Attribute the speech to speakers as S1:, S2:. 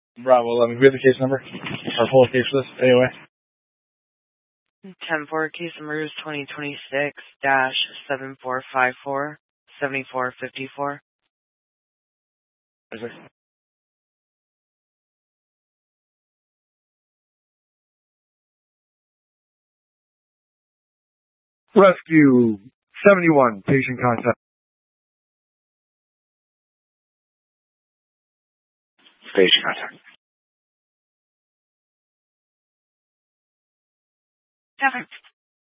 S1: Bravo 11. We have the case number? Or full case list, AOA?
S2: 10-4, case number is 2026-7454-7454.
S1: Is it?
S3: Rescue 71, patient contact.
S1: Patient contact.
S2: 7.